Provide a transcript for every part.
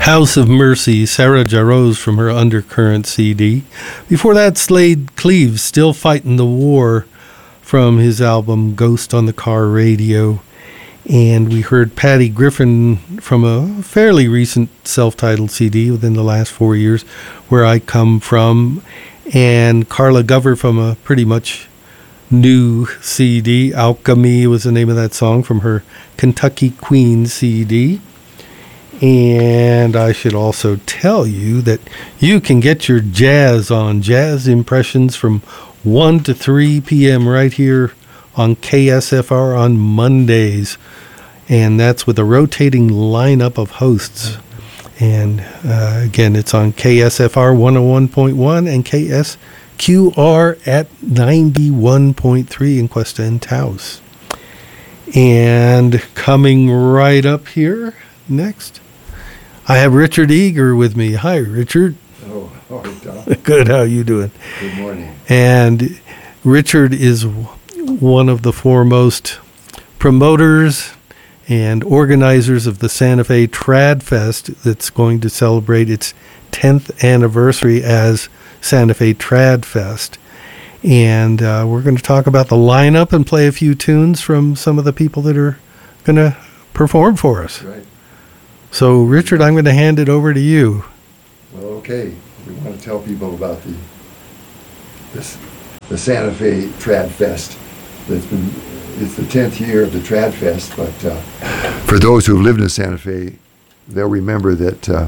House of Mercy, Sarah Jarosz from her Undercurrent CD. Before that, Slade Cleaves, Still Fighting the War from his album Ghost on the Car Radio. And we heard Patty Griffin from a fairly recent self-titled CD within the last 4 years, Where I Come From. And Carla Gover from a pretty much new CD. Alchemy was the name of that song from her Kentucky Queen CD. And I should also tell you that you can get your jazz on, Jazz Impressions, from 1 to 3 p.m. right here on KSFR on Mondays. And that's with a rotating lineup of hosts. And again, it's on KSFR 101.1 and KSQR at 91.3 in Cuesta and Taos. And coming right up here next, I have Richard Eager with me. Hi, Richard. Oh, all right, Tom. Good. How you doing? Good morning. And Richard is one of the foremost promoters and organizers of the Santa Fe Trad Fest that's going to celebrate its 10th anniversary as Santa Fe Trad Fest. And we're going to talk about the lineup and play a few tunes from some of the people that are going to perform for us. Right. So, Richard, I'm going to hand it over to you. Well, okay. We want to tell people about the Santa Fe Trad Fest. It's the 10th year of the Trad Fest, but for those who have lived in Santa Fe, they'll remember that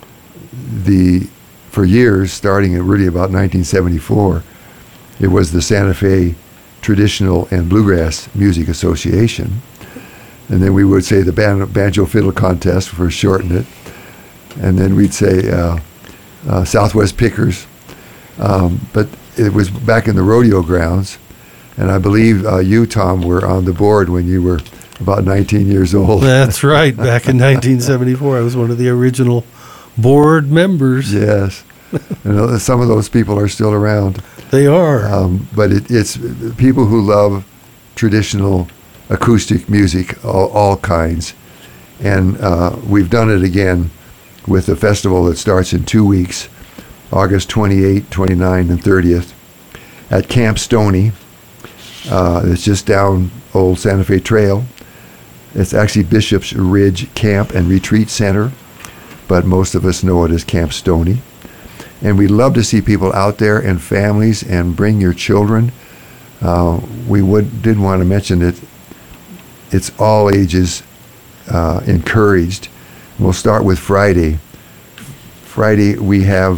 for years, starting at really about 1974, it was the Santa Fe Traditional and Bluegrass Music Association. And then we would say the Banjo Fiddle Contest, for shorten it. And then we'd say Southwest Pickers. But it was back in the rodeo grounds. And I believe you, Tom, were on the board when you were about 19 years old. That's right. Back in 1974, I was one of the original board members. Yes. And some of those people are still around. They are. But it's people who love traditional acoustic music, all kinds. And we've done it again with a festival that starts in 2 weeks, August 28, 29, and 30th at Camp Stoney. It's just down Old Santa Fe Trail. It's actually Bishop's Ridge Camp and Retreat Center, but most of us know it as Camp Stoney. And we'd love to see people out there and families, and bring your children. We did want to mention that it's all ages encouraged. We'll start with Friday. Friday we have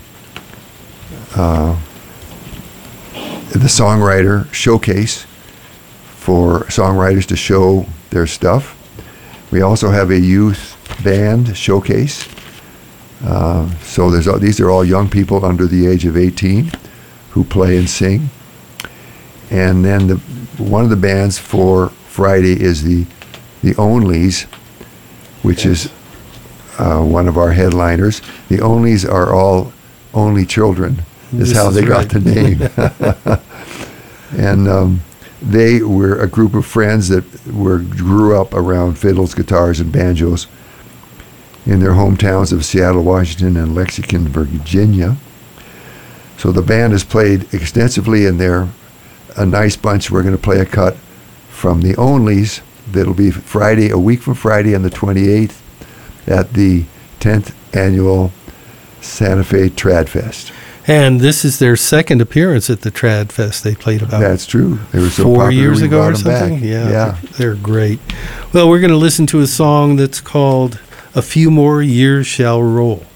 the Songwriter Showcase for songwriters to show their stuff. We also have a youth band showcase. So these are all young people under the age of 18 who play and sing. And then one of the bands for Friday is the Onlys, which is one of our headliners. The Onlys are all only children, is how they got the name. And they were a group of friends that grew up around fiddles, guitars, and banjos in their hometowns of Seattle, Washington, and Lexington, Virginia. So the band has played extensively, and they're a nice bunch. We're going to play a cut from the Onlys. That'll be Friday, a week from Friday on the 28th at the 10th annual Santa Fe Trad Fest. And this is their second appearance at the Trad Fest. They played about That's true. They were so 4 popular, years we ago brought or them something. back. Yeah, they're great. Well, we're going to listen to a song that's called A Few More Years Shall Roll.